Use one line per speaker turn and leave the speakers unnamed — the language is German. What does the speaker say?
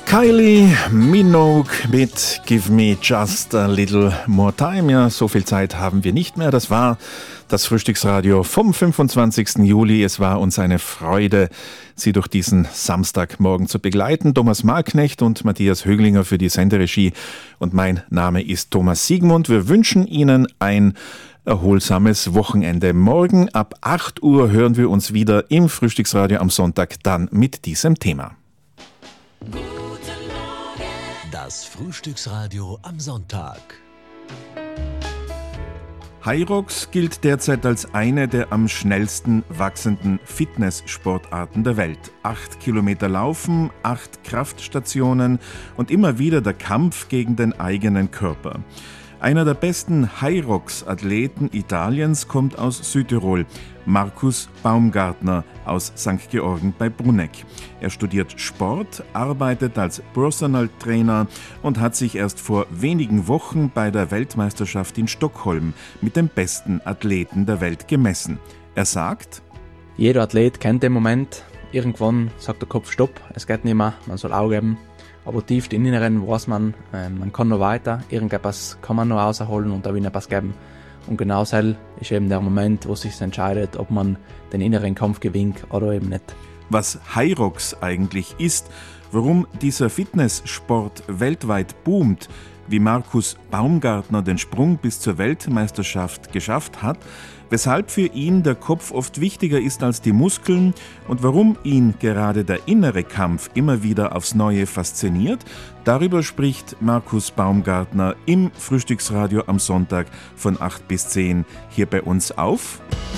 Kylie Minogue mit Give Me Just a Little More Time. Ja, so viel Zeit haben wir nicht mehr. Das war das Frühstücksradio vom 25. Juli. Es war uns eine Freude, Sie durch diesen Samstagmorgen zu begleiten. Thomas Marknecht und Matthias Höglinger für die Senderegie. Und mein Name ist Thomas Siegmund. Wir wünschen Ihnen ein erholsames Wochenende. Morgen ab 8 Uhr hören wir uns wieder im Frühstücksradio am Sonntag dann mit diesem Thema.
Das Frühstücksradio am Sonntag.
Hyrox gilt derzeit als eine der am schnellsten wachsenden Fitnesssportarten der Welt. 8 Kilometer Laufen, 8 Kraftstationen und immer wieder der Kampf gegen den eigenen Körper. Einer der besten Hyrox-Athleten Italiens kommt aus Südtirol, Markus Baumgartner aus St. Georgen bei Bruneck. Er studiert Sport, arbeitet als Personal Trainer und hat sich erst vor wenigen Wochen bei der Weltmeisterschaft in Stockholm mit dem besten Athleten der Welt gemessen. Er sagt:
Jeder Athlet kennt den Moment. Irgendwann sagt der Kopf Stopp, es geht nicht mehr, man soll aufgeben. Aber tief im Inneren weiß man, man kann noch weiter, irgendetwas kann man noch rausholen und da will etwas geben. Und genau das ist eben der Moment, wo sich entscheidet, ob man den inneren Kampf gewinnt oder eben nicht.
Was Hyrox eigentlich ist, warum dieser Fitnesssport weltweit boomt, wie Markus Baumgartner den Sprung bis zur Weltmeisterschaft geschafft hat, weshalb für ihn der Kopf oft wichtiger ist als die Muskeln und warum ihn gerade der innere Kampf immer wieder aufs Neue fasziniert, darüber spricht Markus Baumgartner im Frühstücksradio am Sonntag von 8 bis 10 hier bei uns auf